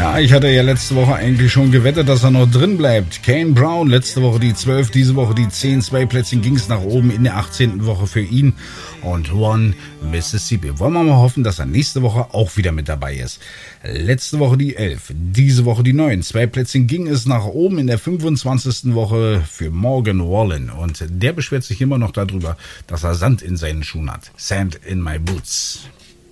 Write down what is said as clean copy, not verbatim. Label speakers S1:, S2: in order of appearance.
S1: Ja, ich hatte ja letzte Woche eigentlich schon gewettet, dass er noch drin bleibt. Kane Brown, letzte Woche die 12, diese Woche die 10. 2 Plätzchen ging es nach oben in der 18. Woche für ihn. Und One Mississippi. Wollen wir mal hoffen, dass er nächste Woche auch wieder mit dabei ist. Letzte Woche die 11, diese Woche die 9. 2 Plätzchen ging es nach oben in der 25. Woche für Morgan Wallen. Und der beschwert sich immer noch darüber, dass er Sand in seinen Schuhen hat. Sand in my boots.